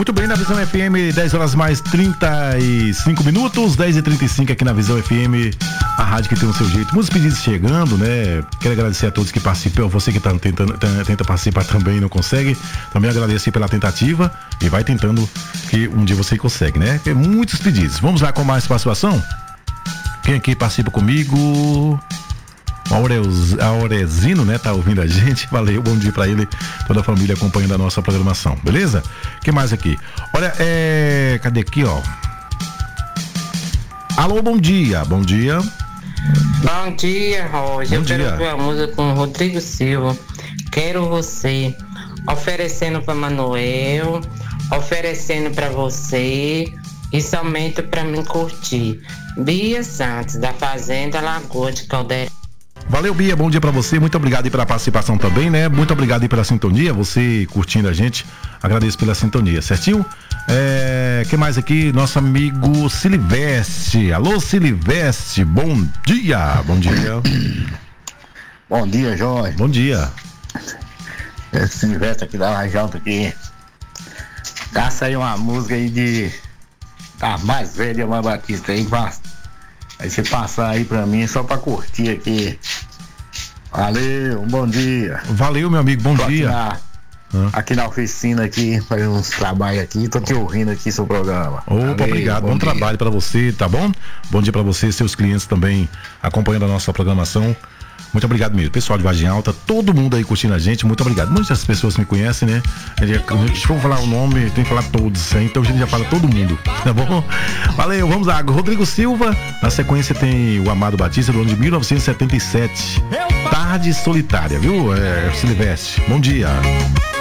Muito bem, na Visão FM, 10 horas mais 35 minutos, 10h35 aqui na Visão FM, a rádio que tem o seu jeito. Muitos pedidos chegando, né? Quero agradecer a todos que participam, você que tenta participar também e não consegue. Também agradecer pela tentativa e vai tentando que um dia você consegue, né? Tem muitos pedidos. Vamos lá com mais participação? Quem aqui participa comigo? Aurezino, né? Tá ouvindo a gente. Valeu, bom dia pra ele, toda a família acompanhando a nossa programação, beleza? O que mais aqui? Olha, cadê aqui, ó? Alô, bom dia. Bom dia, Roger. Eu quero ouvir a música com o Rodrigo Silva. Quero Você. Oferecendo pra Manuel, oferecendo pra você e somente pra mim curtir. Bia Santos, da Fazenda Lagoa de Caldeirão. Valeu, Bia, bom dia pra você, muito obrigado aí pela participação também, né? Muito obrigado aí pela sintonia, você curtindo a gente, agradeço pela sintonia, certinho? Quem mais aqui? Nosso amigo Silivestre. Alô, Silivestre, bom dia. Bom dia, Jorge. Bom dia. Esse Silivestre aqui da Laje Alta aqui. Caça aí uma música aí de mais velha, mais Batista aí, basta. Aí você passar aí pra mim só pra curtir aqui. Valeu, bom dia. Valeu, meu amigo, bom dia. Aqui na oficina aqui, fazendo uns trabalhos aqui, tô te ouvindo aqui seu programa. Opa, obrigado, bom trabalho pra você, tá bom? Bom dia pra você, seus clientes também acompanhando a nossa programação. Muito obrigado mesmo, pessoal de Vargem Alta, todo mundo aí curtindo a gente, muito obrigado. Muitas pessoas me conhecem, né? Se for falar o nome, tem que falar todos, então a gente já fala todo mundo, tá bom? Valeu, vamos lá, Rodrigo Silva, na sequência tem o Amado Batista do ano de 1977, Tarde Solitária, viu? Silivestre, bom dia.